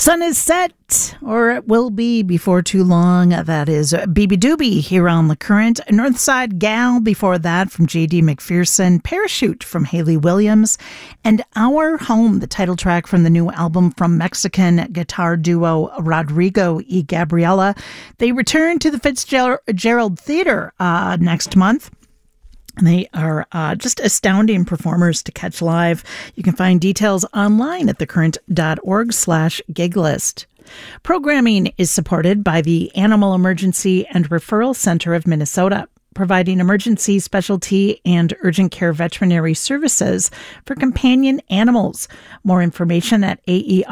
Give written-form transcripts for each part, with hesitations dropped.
Sun is set, or it will be before too long. That is BB Doobie here on The Current. Northside Gal before that from J.D. McPherson. Parachute from Hayley Williams. And Our Home, the title track from the new album from Mexican guitar duo Rodrigo y Gabriela. They return to the Fitzgerald Theater next month. And they are just astounding performers to catch live. You can find details online at thecurrent.org/giglist. Programming is supported by the Animal Emergency and Referral Center of Minnesota, providing emergency, specialty, and urgent care veterinary services for companion animals. More information at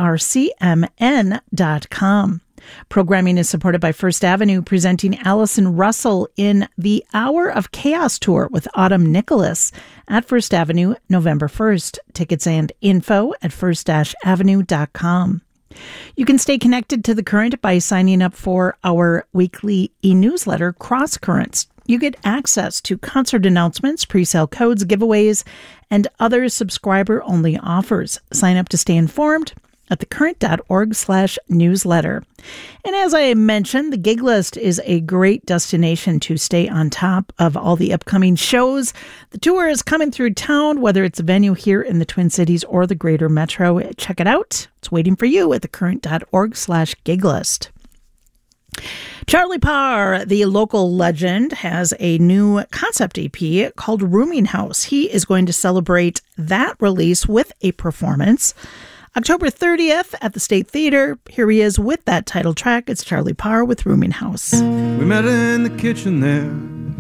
aercmn.com. Programming is supported by First Avenue, presenting Allison Russell in the Hour of Chaos Tour with Autumn Nicholas at First Avenue, November 1st. Tickets and info at first-avenue.com. You can stay connected to The Current by signing up for our weekly e-newsletter, Cross Currents. You get access to concert announcements, pre-sale codes, giveaways, and other subscriber-only offers. Sign up to stay informed at thecurrent.org/newsletter. And as I mentioned, the Gig List is a great destination to stay on top of all the upcoming shows. The tour is coming through town, whether it's a venue here in the Twin Cities or the greater metro. Check it out. It's waiting for you at thecurrent.org/giglist. Charlie Parr, the local legend, has a new concept EP called Rooming House. He is going to celebrate that release with a performance October 30th at the State Theater. Here he is with that title track. It's Charlie Parr with Rooming House. We met in the kitchen there,